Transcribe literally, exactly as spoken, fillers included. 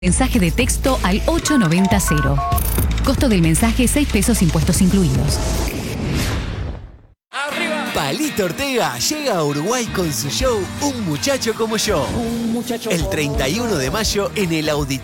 Mensaje de texto al ocho noventa cero. Costo del mensaje seis pesos impuestos incluidos. Palito Ortega llega a Uruguay con su show Un Muchacho Como Yo. Un muchacho El treinta y uno de mayo en el Auditorio